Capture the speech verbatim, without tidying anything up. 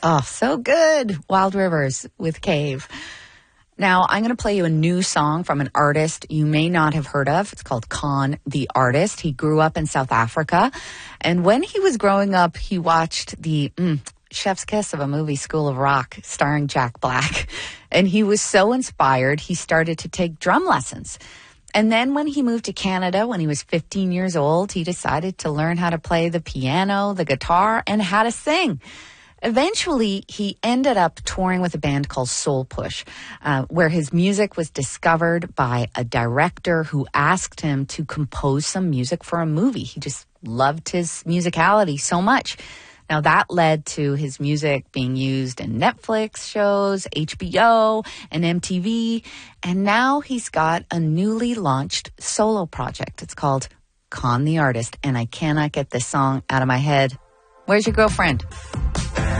Oh, so good. Wild Rivers with Cave. Now, I'm going to play you a new song from an artist you may not have heard of. It's called Khan the Artist. He grew up in South Africa. And when he was growing up, he watched the mm, chef's kiss of a movie, School of Rock, starring Jack Black. And he was so inspired, he started to take drum lessons. And then when he moved to Canada, when he was fifteen years old, he decided to learn how to play the piano, the guitar, and how to sing. Eventually, he ended up touring with a band called Soul Push, uh, where his music was discovered by a director who asked him to compose some music for a movie. He just loved his musicality so much. Now, that led to his music being used in Netflix shows, H B O, and M T V. And now he's got a newly launched solo project. It's called Khan the Artist, and I cannot get this song out of my head. Where's your girlfriend?